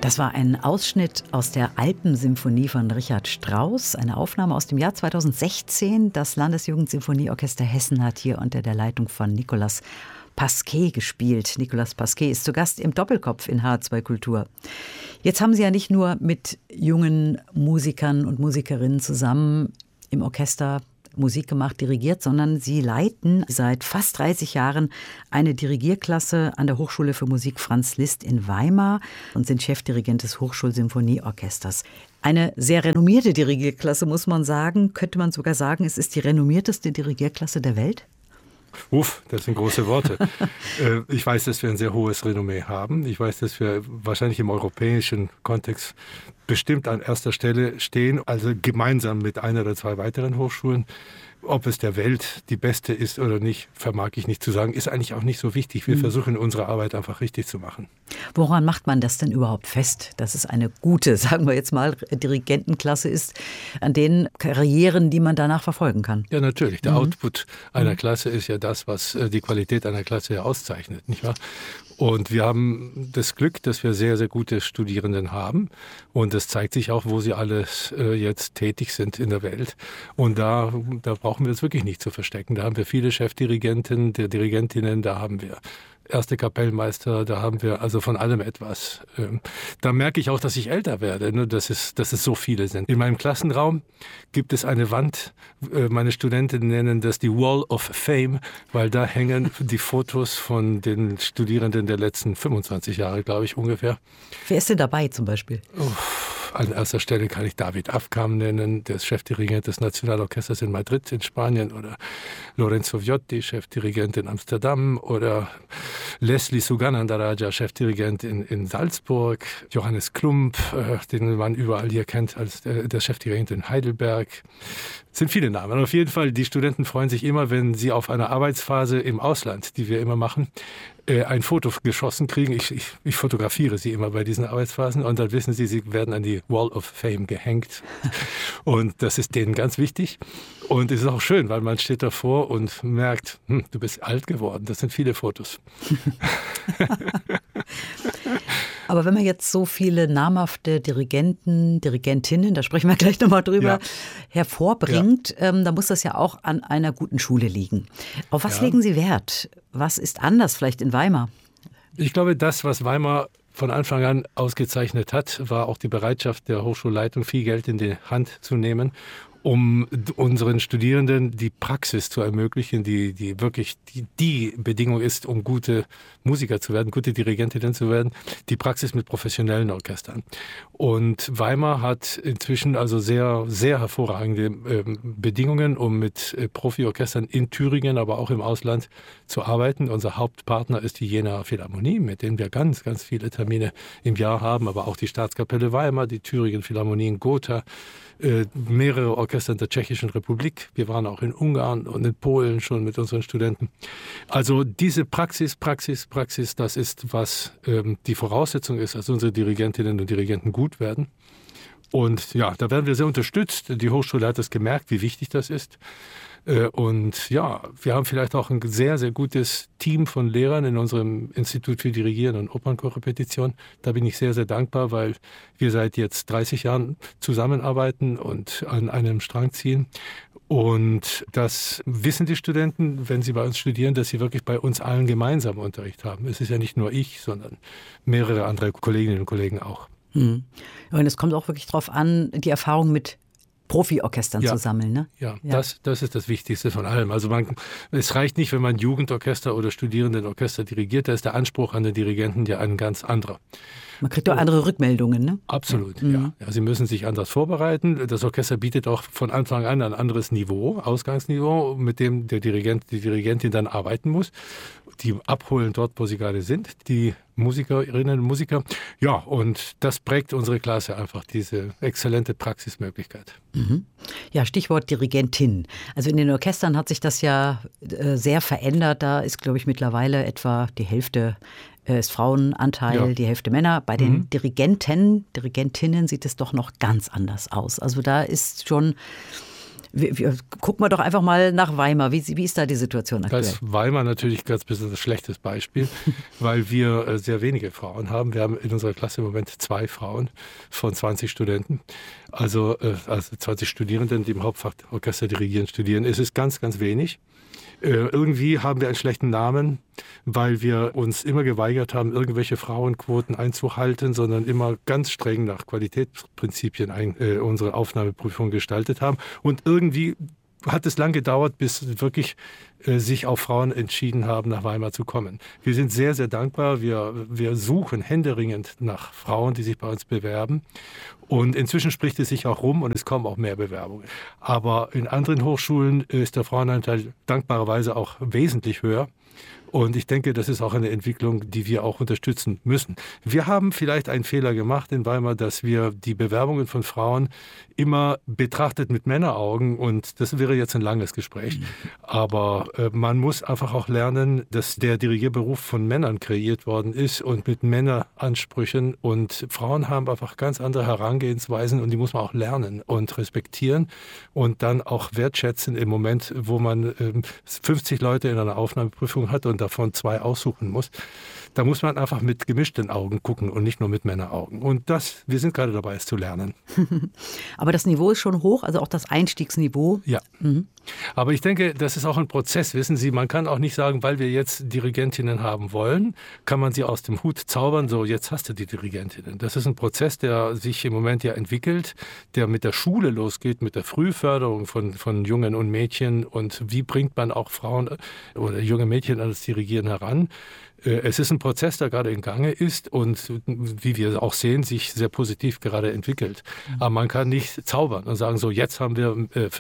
Das war ein Ausschnitt aus der Alpensymphonie von Richard Strauss, eine Aufnahme aus dem Jahr 2016. Das Landesjugendsinfonieorchester Hessen hat hier unter der Leitung von Nicolas Pasquet gespielt. Nicolas Pasquet ist zu Gast im Doppelkopf in H2 Kultur. Jetzt haben Sie ja nicht nur mit jungen Musikern und Musikerinnen zusammen im Orchester Musik gemacht, dirigiert, sondern Sie leiten seit fast 30 Jahren eine Dirigierklasse an der Hochschule für Musik Franz Liszt in Weimar und sind Chefdirigent des Hochschulsymphonieorchesters. Eine sehr renommierte Dirigierklasse, muss man sagen. Könnte man sogar sagen, es ist die renommierteste Dirigierklasse der Welt? Das sind große Worte. Ich weiß, dass wir ein sehr hohes Renommee haben. Ich weiß, dass wir wahrscheinlich im europäischen Kontext bestimmt an erster Stelle stehen, also gemeinsam mit einer oder zwei weiteren Hochschulen. Ob es der Welt die beste ist oder nicht, vermag ich nicht zu sagen, ist eigentlich auch nicht so wichtig. Wir versuchen unsere Arbeit einfach richtig zu machen. Woran macht man das denn überhaupt fest, dass es eine gute, sagen wir jetzt mal, Dirigentenklasse ist, an den Karrieren, die man danach verfolgen kann? Ja, natürlich. Der Output einer Klasse ist ja das, was die Qualität einer Klasse ja auszeichnet, nicht wahr? Und wir haben das Glück, dass wir sehr, sehr gute Studierenden haben. Und das zeigt sich auch, wo sie alles jetzt tätig sind in der Welt. Und da brauchen wir es wirklich nicht zu verstecken. Da haben wir viele Chefdirigenten, Dirigentinnen, da haben wir erste Kapellmeister, da haben wir also von allem etwas. Da merke ich auch, dass ich älter werde, ne? dass es so viele sind. In meinem Klassenraum gibt es eine Wand, meine Studenten nennen das die Wall of Fame, weil da hängen die Fotos von den Studierenden der letzten 25 Jahre, glaube ich, ungefähr. Wer ist denn dabei zum Beispiel? An erster Stelle kann ich David Afkam nennen, der ist Chefdirigent des Nationalorchesters in Madrid in Spanien, oder Lorenzo Viotti, Chefdirigent in Amsterdam, oder Leslie Suganandaraja, Chefdirigent in Salzburg, Johannes Klump, den man überall hier kennt als der Chefdirigent in Heidelberg. Es sind viele Namen. Auf jeden Fall, die Studenten freuen sich immer, wenn sie auf einer Arbeitsphase im Ausland, die wir immer machen, ein Foto geschossen kriegen. Ich fotografiere sie immer bei diesen Arbeitsphasen und dann wissen sie werden an die Wall of Fame gehängt. Und das ist denen ganz wichtig. Und es ist auch schön, weil man steht davor und merkt, du bist alt geworden. Das sind viele Fotos. Aber wenn man jetzt so viele namhafte Dirigenten, Dirigentinnen, da sprechen wir gleich nochmal drüber, hervorbringt, dann muss das ja auch an einer guten Schule liegen. Auf was legen Sie Wert? Was ist anders vielleicht in Weimar? Ich glaube, das, was Weimar von Anfang an ausgezeichnet hat, war auch die Bereitschaft der Hochschulleitung, viel Geld in die Hand zu nehmen, um unseren Studierenden die Praxis zu ermöglichen, die wirklich die Bedingung ist, um gute Musiker zu werden, gute Dirigentinnen zu werden, die Praxis mit professionellen Orchestern. Und Weimar hat inzwischen also sehr, sehr hervorragende Bedingungen, um mit Profiorchestern in Thüringen, aber auch im Ausland zu arbeiten. Unser Hauptpartner ist die Jenaer Philharmonie, mit denen wir ganz, ganz viele Termine im Jahr haben, aber auch die Staatskapelle Weimar, die Thüringen Philharmonie in Gotha, mehrere Orchester in der Tschechischen Republik. Wir waren auch in Ungarn und in Polen schon mit unseren Studenten. Also diese Praxis, das ist, was die Voraussetzung ist, dass unsere Dirigentinnen und Dirigenten gut werden. Und ja, da werden wir sehr unterstützt. Die Hochschule hat das gemerkt, wie wichtig das ist. Und ja, wir haben vielleicht auch ein sehr, sehr gutes Team von Lehrern in unserem Institut für Dirigieren und Opernchorrepetition. Da bin ich sehr, sehr dankbar, weil wir seit jetzt 30 Jahren zusammenarbeiten und an einem Strang ziehen. Und das wissen die Studenten, wenn sie bei uns studieren, dass sie wirklich bei uns allen gemeinsam Unterricht haben. Es ist ja nicht nur ich, sondern mehrere andere Kolleginnen und Kollegen auch. Und es kommt auch wirklich darauf an, die Erfahrung mit Profiorchestern zu sammeln, ne? Ja. Das ist das Wichtigste von allem. Also es reicht nicht, wenn man Jugendorchester oder Studierendenorchester dirigiert, da ist der Anspruch an den Dirigenten ja ein ganz anderer. Man kriegt auch andere Rückmeldungen, ne? Absolut, ja. Sie müssen sich anders vorbereiten. Das Orchester bietet auch von Anfang an ein anderes Niveau, Ausgangsniveau, mit dem der Dirigent, die Dirigentin dann arbeiten muss. Die abholen dort, wo sie gerade sind, die Musikerinnen und Musiker. Ja, und das prägt unsere Klasse einfach, diese exzellente Praxismöglichkeit. Ja, Stichwort Dirigentin. Also in den Orchestern hat sich das ja sehr verändert. Da ist, glaube ich, mittlerweile etwa die Hälfte ist Frauenanteil, die Hälfte Männer. Bei den Dirigentinnen sieht es doch noch ganz anders aus. Also da ist schon Gucken wir doch einfach mal nach Weimar. Wie ist da die Situation aktuell? Da ist Weimar natürlich ganz besonders schlechtes Beispiel, weil wir sehr wenige Frauen haben. Wir haben in unserer Klasse im Moment 2 Frauen von 20 Studenten. Also 20 Studierenden, die im Hauptfach Orchester dirigieren, studieren. Es ist ganz, ganz wenig. Irgendwie haben wir einen schlechten Namen, weil wir uns immer geweigert haben, irgendwelche Frauenquoten einzuhalten, sondern immer ganz streng nach Qualitätsprinzipien unsere Aufnahmeprüfung gestaltet haben. Und irgendwie hat es lang gedauert, bis wirklich sich auch Frauen entschieden haben, nach Weimar zu kommen. Wir sind sehr, sehr dankbar. Wir suchen händeringend nach Frauen, die sich bei uns bewerben. Und inzwischen spricht es sich auch rum und es kommen auch mehr Bewerbungen. Aber in anderen Hochschulen ist der Frauenanteil dankbarerweise auch wesentlich höher. Und ich denke, das ist auch eine Entwicklung, die wir auch unterstützen müssen. Wir haben vielleicht einen Fehler gemacht in Weimar, dass wir die Bewerbungen von Frauen immer betrachtet mit Männeraugen. Und das wäre jetzt ein langes Gespräch. Aber man muss einfach auch lernen, dass der Dirigierberuf von Männern kreiert worden ist und mit Männeransprüchen. Und Frauen haben einfach ganz andere Herangehensweisen und die muss man auch lernen und respektieren und dann auch wertschätzen im Moment, wo man 50 Leute in einer Aufnahmeprüfung hat und davon 2 aussuchen muss. Da muss man einfach mit gemischten Augen gucken und nicht nur mit Männeraugen. Und wir sind gerade dabei, es zu lernen. Aber das Niveau ist schon hoch, also auch das Einstiegsniveau. Ja. Aber ich denke, das ist auch ein Prozess, wissen Sie. Man kann auch nicht sagen, weil wir jetzt Dirigentinnen haben wollen, kann man sie aus dem Hut zaubern, so jetzt hast du die Dirigentinnen. Das ist ein Prozess, der sich im Moment ja entwickelt, der mit der Schule losgeht, mit der Frühförderung von Jungen und Mädchen und wie bringt man auch Frauen oder junge Mädchen an das Dirigieren heran. Es ist ein Prozess, der gerade in Gange ist und wie wir auch sehen, sich sehr positiv gerade entwickelt. Aber man kann nicht zaubern und sagen, so jetzt haben wir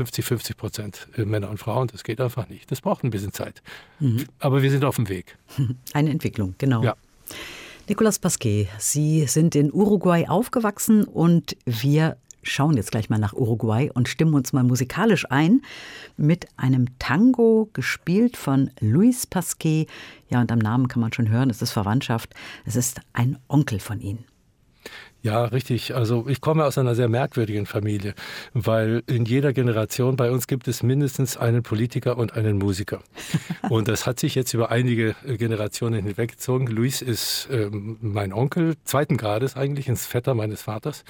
50-50% Männer und Frauen. Das geht einfach nicht. Das braucht ein bisschen Zeit. Aber wir sind auf dem Weg. Eine Entwicklung, genau. Ja. Nicolas Pasquet, Sie sind in Uruguay aufgewachsen und wir schauen jetzt gleich mal nach Uruguay und stimmen uns mal musikalisch ein mit einem Tango, gespielt von Luis Pasquet. Ja, und am Namen kann man schon hören, es ist Verwandtschaft. Es ist ein Onkel von Ihnen. Ja, richtig. Also ich komme aus einer sehr merkwürdigen Familie, weil in jeder Generation bei uns gibt es mindestens einen Politiker und einen Musiker. Und das hat sich jetzt über einige Generationen hinweggezogen. Luis ist mein Onkel, 2. Grades eigentlich, ein Vetter meines Vaters.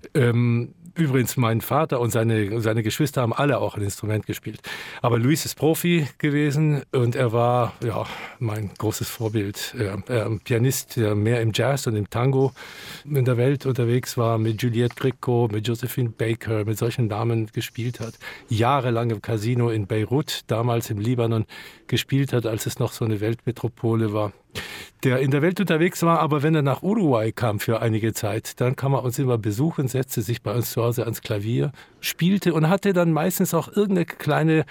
Übrigens, mein Vater und seine Geschwister haben alle auch ein Instrument gespielt. Aber Luis ist Profi gewesen und er war mein großes Vorbild. Ein Pianist, der mehr im Jazz und im Tango in der Welt unterwegs war, mit Juliette Gréco, mit Josephine Baker, mit solchen Namen gespielt hat. Jahrelang im Casino in Beirut, damals im Libanon, gespielt hat, als es noch so eine Weltmetropole war. Der in der Welt unterwegs war, aber wenn er nach Uruguay kam für einige Zeit, dann kam er uns immer besuchen, setzte sich bei uns zu Hause ans Klavier, spielte und hatte dann meistens auch irgendeine kleine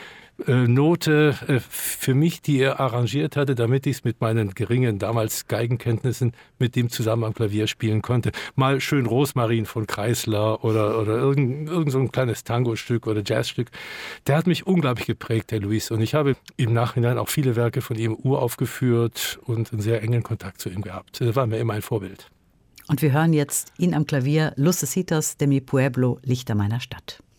Note für mich, die er arrangiert hatte, damit ich es mit meinen geringen, damals Geigenkenntnissen, mit dem zusammen am Klavier spielen konnte. Mal schön Rosmarin von Kreisler oder irgend so ein kleines Tango-Stück oder Jazzstück. Der hat mich unglaublich geprägt, der Luis. Und ich habe im Nachhinein auch viele Werke von ihm uraufgeführt und einen sehr engen Kontakt zu ihm gehabt. Er war mir immer ein Vorbild. Und wir hören jetzt ihn am Klavier, Lucecitas de mi Pueblo, Lichter meiner Stadt.